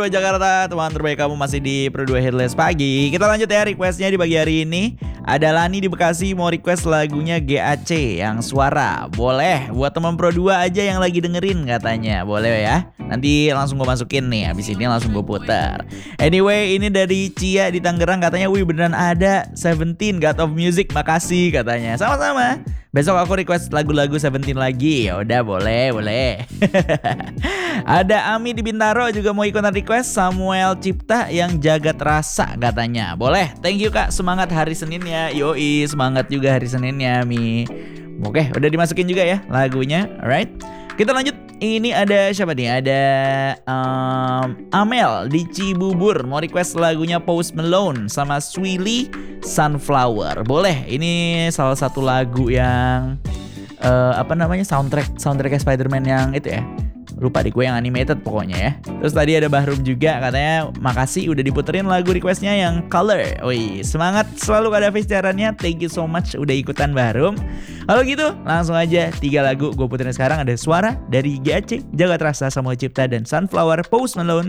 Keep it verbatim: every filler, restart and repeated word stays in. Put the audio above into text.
Jakarta, teman terbaik kamu masih di Pro dua Headless Pagi. Kita lanjut ya requestnya di pagi hari ini. Ada Lani di Bekasi mau request lagunya G A C yang suara. Boleh, buat teman Pro dua aja yang lagi dengerin katanya. Boleh ya. Nanti langsung gue masukin nih, habis ini langsung gue putar. Anyway, ini dari Cia di Tangerang katanya, wih beneran ada Seventeen God of Music, makasih katanya. Sama-sama. Besok aku request lagu-lagu Seventeen lagi. Ya udah boleh, boleh. Ada Ami di Bintaro juga mau ikutan request Samuel Cipta yang Jagat Rasa katanya. Boleh, thank you Kak, semangat hari Seninnya. Yoi, semangat juga hari Seninnya Mi. Oke, udah dimasukin juga ya lagunya. Alright, kita lanjut. Ini ada siapa nih? Ada um, Amel di Cibubur mau request lagunya Post Malone sama Swilly Sunflower. Boleh, ini salah satu lagu yang uh, apa namanya, soundtrack soundtracknya Spider-Man yang itu ya. Lupa di gue yang animated pokoknya ya. Terus tadi ada Bahrum juga katanya makasih udah diputerin lagu requestnya yang Color. Wih, semangat selalu ada siarannya. Thank you so much udah ikutan Bahrum. Kalau gitu langsung aja tiga lagu gue puterin sekarang. Ada Suara dari G A C, Jagat Rasa, Samuel Cipta, dan Sunflower Post Malone.